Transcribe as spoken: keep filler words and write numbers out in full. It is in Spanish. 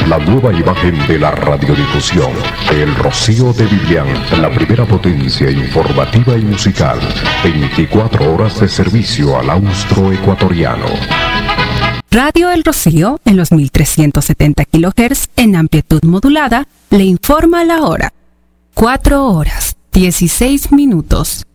La nueva imagen de la radiodifusión. El Rocío de Vivian, la primera potencia informativa y musical. veinticuatro horas de servicio al austroecuatoriano. Radio El Rocío, en los mil trescientos setenta kilohertz en amplitud modulada, le informa la hora. cuatro horas, dieciséis minutos.